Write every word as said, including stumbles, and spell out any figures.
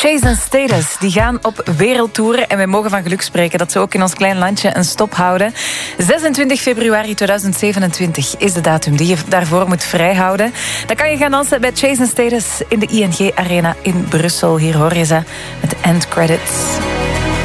Chase en Status, die gaan op wereldtour. En wij mogen van geluk spreken dat ze ook in ons klein landje een stop houden. zesentwintig februari tweeduizend zevenentwintig is de datum die je daarvoor moet vrijhouden. Dan kan je gaan dansen bij Chase en Status in de I N G Arena in Brussel. Hier hoor je ze met End Credits.